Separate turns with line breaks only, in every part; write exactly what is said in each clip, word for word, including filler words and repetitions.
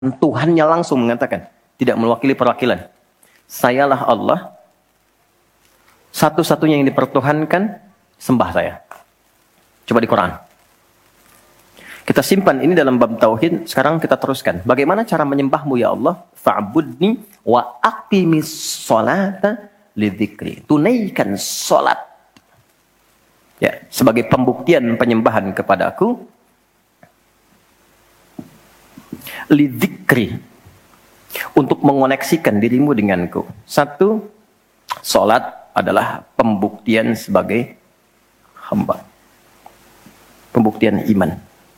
Tuhannya langsung mengatakan, tidak mewakili perwakilan. Sayalah Allah, satu-satunya yang dipertuhankan, sembah saya. Coba di Quran. Kita simpan ini dalam bab tauhid. Sekarang kita teruskan. Bagaimana cara menyembahmu ya Allah? Fa'budni wa aqimis sholata lidzikri. Tunaikan sholat. Ya, sebagai pembuktian penyembahan kepadaku. Lidzikri. Untuk mengoneksikan dirimu denganku. Satu, sholat adalah pembuktian sebagai hamba. Pembuktian iman.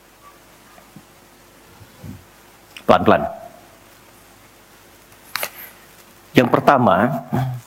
Pelan-pelan. Yang pertama,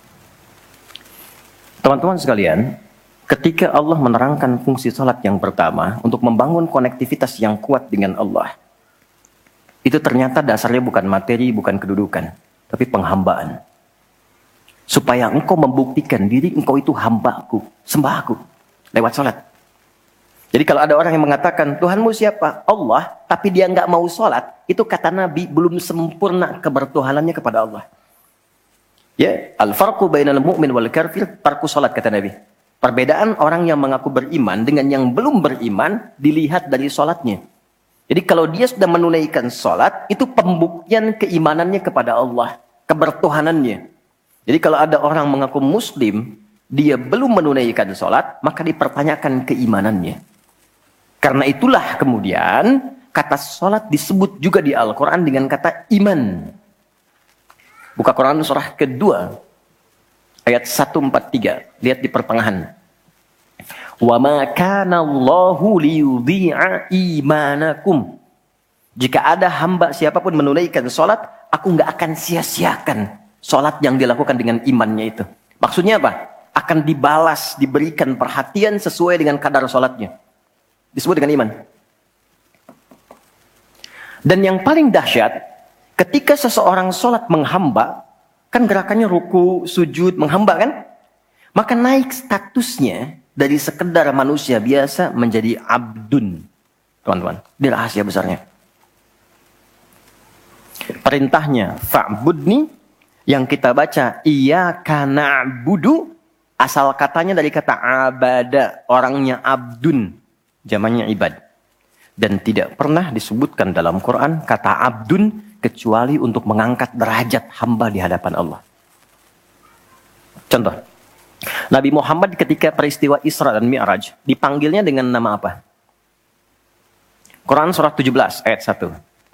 teman-teman sekalian, ketika Allah menerangkan fungsi salat yang pertama untuk membangun konektivitas yang kuat dengan Allah, itu ternyata dasarnya bukan materi, bukan kedudukan, tapi penghambaan. Supaya engkau membuktikan diri engkau itu hambaku, sembahku, lewat salat. Jadi kalau ada orang yang mengatakan, Tuhanmu siapa? Allah, tapi dia nggak mau sholat, itu kata Nabi, belum sempurna kebertuhanannya kepada Allah. Ya, al-farqu bainal mu'min wal kafir, tarku sholat, kata Nabi. Perbedaan orang yang mengaku beriman dengan yang belum beriman, dilihat dari sholatnya. Jadi kalau dia sudah menunaikan sholat, itu pembuktian keimanannya kepada Allah, kebertuhanannya. Jadi kalau ada orang mengaku muslim, dia belum menunaikan sholat, maka dipertanyakan keimanannya. Karena itulah kemudian kata sholat disebut juga di Al-Quran dengan kata iman. Buka Quran surah kedua ayat seratus empat puluh tiga. Lihat di pertengahan. Wa ma kana Allahu liyudhi'a imanakum. Jika ada hamba siapapun menunaikan sholat, aku nggak akan sia-siakan sholat yang dilakukan dengan imannya itu. Maksudnya apa? Akan dibalas, diberikan perhatian sesuai dengan kadar sholatnya. Disebut dengan iman. Dan yang paling dahsyat, ketika seseorang sholat menghamba, kan gerakannya ruku, sujud, menghamba kan? Maka naik statusnya dari sekedar manusia biasa menjadi abdun. Teman-teman, ini rahasia besarnya. Perintahnya, fa'budni, yang kita baca, iyyaka na'budu, asal katanya dari kata abada, orangnya abdun. Zamannya ibad. Dan tidak pernah disebutkan dalam Quran kata abdun kecuali untuk mengangkat derajat hamba di hadapan Allah. Contoh. Nabi Muhammad ketika peristiwa Isra dan Mi'raj dipanggilnya dengan nama apa? Quran surah tujuh belas ayat satu.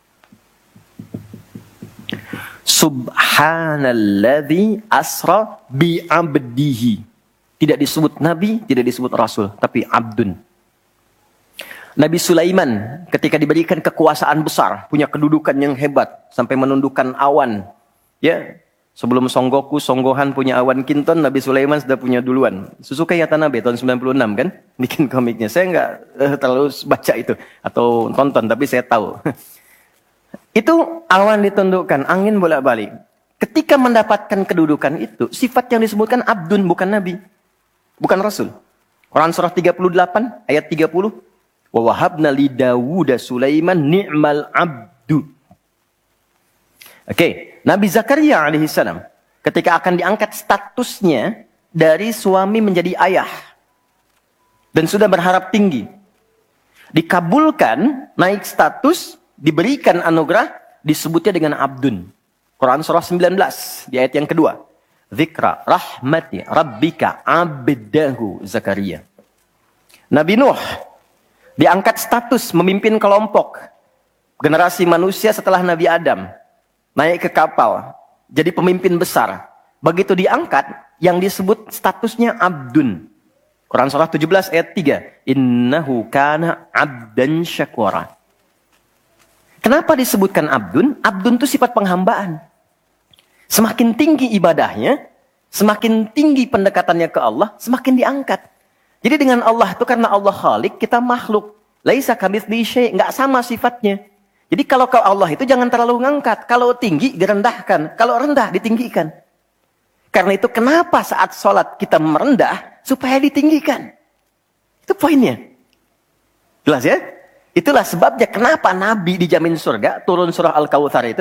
Subhanalladzi asra bi'abdihi. Tidak disebut nabi, tidak disebut rasul, tapi abdun. Nabi Sulaiman ketika diberikan kekuasaan besar, punya kedudukan yang hebat sampai menundukkan awan. Ya, sebelum Songgoku, Songgohan punya awan kinton, Nabi Sulaiman sudah punya duluan. Suzuka Yatanabe tahun sembilan puluh enam kan, bikin komiknya. Saya nggak uh, terlalu baca itu atau tonton, tapi saya tahu. Itu awan ditundukkan, angin bolak-balik. Ketika mendapatkan kedudukan itu, sifat yang disebutkan abdun, bukan nabi, bukan rasul. Quran surah tiga puluh delapan ayat tiga puluh. Wa wahabna li Dawuda Sulaiman ni'mal abdu. Oke, okay. Nabi Zakaria alaihissalam ketika akan diangkat statusnya dari suami menjadi ayah dan sudah berharap tinggi, dikabulkan, naik status, diberikan anugerah, disebutnya dengan abdun. Quran surah sembilan belas di ayat yang kedua. Zikra rahmati rabbika abdahu Zakaria. Nabi Nuh diangkat status memimpin kelompok generasi manusia setelah Nabi Adam. Naik ke kapal, jadi pemimpin besar. Begitu diangkat, yang disebut statusnya abdun. Quran surah tujuh belas ayat tiga. Innahu kana abdan syakura. Kenapa disebutkan abdun? Abdun itu sifat penghambaan. Semakin tinggi ibadahnya, semakin tinggi pendekatannya ke Allah, semakin diangkat. Jadi dengan Allah itu karena Allah Khalik, kita makhluk. Laisa kamitslihi syai', enggak sama sifatnya. Jadi kalau ke Allah itu jangan terlalu ngangkat. Kalau tinggi direndahkan, kalau rendah ditinggikan. Karena itu kenapa saat sholat kita merendah supaya ditinggikan. Itu poinnya. Jelas ya? Itulah sebabnya kenapa Nabi dijamin surga, turun surah Al-Kautsar itu